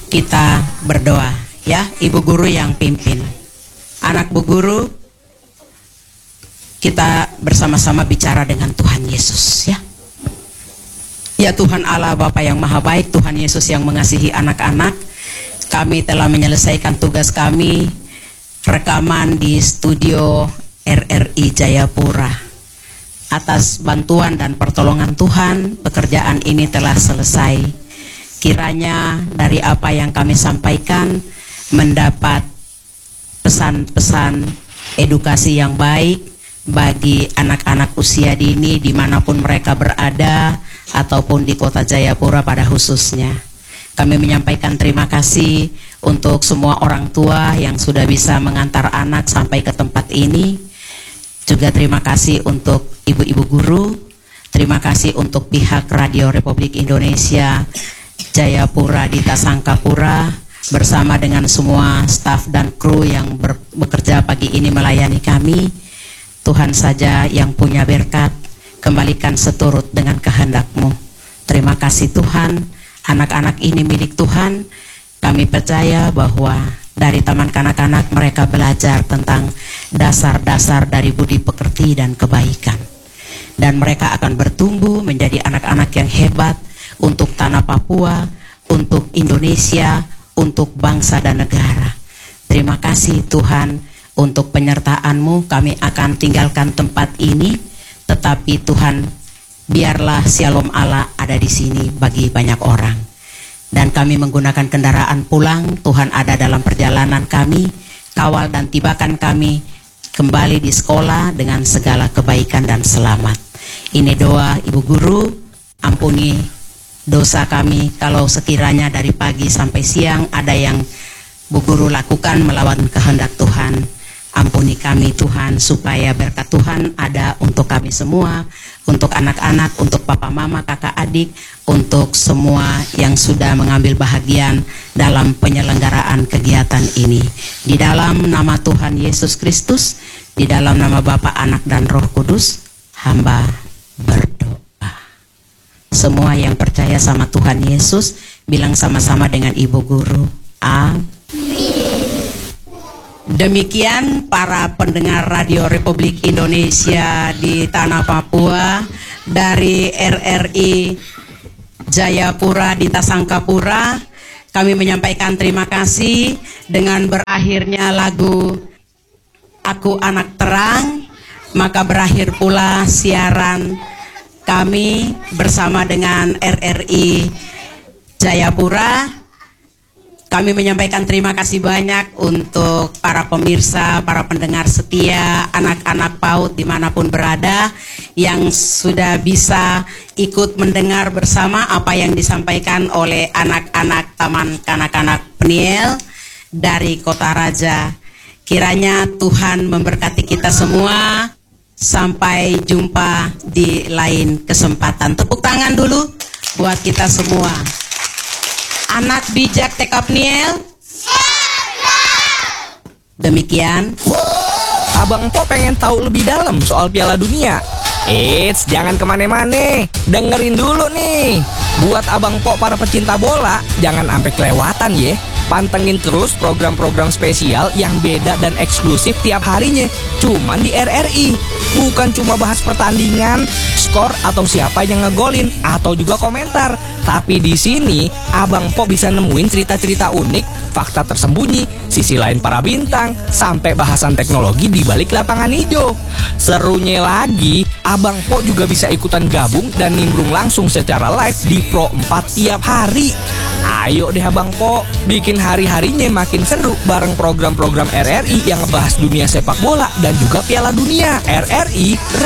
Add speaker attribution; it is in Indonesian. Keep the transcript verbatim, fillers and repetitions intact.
Speaker 1: kita berdoa ya. Ibu guru yang pimpin, anak bu guru, kita bersama-sama bicara dengan Tuhan Yesus ya. Ya Tuhan Allah Bapa yang Maha Baik, Tuhan Yesus yang mengasihi anak-anak, kami telah menyelesaikan tugas kami rekaman di studio R R I Jayapura. Atas bantuan dan pertolongan Tuhan, pekerjaan ini telah selesai. Kiranya dari apa yang kami sampaikan mendapat pesan-pesan edukasi yang baik bagi anak-anak usia dini dimanapun mereka berada, ataupun di kota Jayapura pada khususnya. Kami menyampaikan terima kasih untuk semua orang tua yang sudah bisa mengantar anak sampai ke tempat ini. Juga terima kasih untuk ibu-ibu guru. Terima kasih untuk pihak Radio Republik Indonesia Jayapura di Tasangkapura bersama dengan semua staf dan kru yang ber- bekerja pagi ini melayani kami. Tuhan saja yang punya berkat, kembalikan seturut dengan kehendak-Mu. Terima kasih Tuhan, anak-anak ini milik Tuhan. Kami percaya bahwa dari taman kanak-kanak mereka belajar tentang dasar-dasar dari budi pekerti dan kebaikan. Dan mereka akan bertumbuh menjadi anak-anak yang hebat untuk tanah Papua, untuk Indonesia, untuk bangsa dan negara. Terima kasih Tuhan untuk penyertaan-Mu. Kami akan tinggalkan tempat ini, tetapi Tuhan, biarlah Shalom Allah ada di sini bagi banyak orang. Dan kami menggunakan kendaraan pulang, Tuhan ada dalam perjalanan kami, kawal dan tibakan kami kembali di sekolah dengan segala kebaikan dan selamat. Ini doa Ibu Guru, ampuni dosa kami kalau sekiranya dari pagi sampai siang ada yang Bu Guru lakukan melawan kehendak Tuhan. Ampuni kami Tuhan, supaya berkat Tuhan ada untuk kami semua, untuk anak-anak, untuk papa mama, kakak adik, untuk semua yang sudah mengambil bahagian dalam penyelenggaraan kegiatan ini. Di dalam nama Tuhan Yesus Kristus, di dalam nama Bapa, Anak dan Roh Kudus, hamba berdoa. Semua yang percaya sama Tuhan Yesus bilang sama-sama dengan Ibu Guru, amin. Demikian para pendengar Radio Republik Indonesia di tanah Papua dari R R I Jayapura di Tasangkapura. Kami menyampaikan terima kasih dengan berakhirnya lagu Aku Anak Terang, maka berakhir pula siaran kami bersama dengan R R I Jayapura. Kami menyampaikan terima kasih banyak untuk para pemirsa, para pendengar setia, anak-anak PAUD dimanapun berada, yang sudah bisa ikut mendengar bersama apa yang disampaikan oleh anak-anak Taman Kanak-kanak Peniel dari Kota Raja. Kiranya Tuhan memberkati kita semua. Sampai jumpa di lain kesempatan. Tepuk tangan dulu buat kita semua. Anak bijak T K Peniel. Demikian.
Speaker 2: Abang Po pengen tahu lebih dalam soal Piala Dunia. Eits, jangan kemana-mana. Dengerin dulu nih. Buat Abang Po para pecinta bola, jangan sampai kelewatan ya. Pantengin terus program-program spesial yang beda dan eksklusif tiap harinya. Cuman di R R I. Bukan cuma bahas pertandingan, skor atau siapa yang ngegolin, atau juga komentar. Tapi di sini Abang Po bisa nemuin cerita-cerita unik, fakta tersembunyi, sisi lain para bintang, sampai bahasan teknologi di balik lapangan hijau. Serunya lagi, Abang Po juga bisa ikutan gabung dan nimbrung langsung secara live di Pro empat tiap hari. Ayo deh Abang Po, bikin hari-harinya makin seru bareng program-program R R I yang ngebahas dunia sepak bola dan juga Piala Dunia. R R I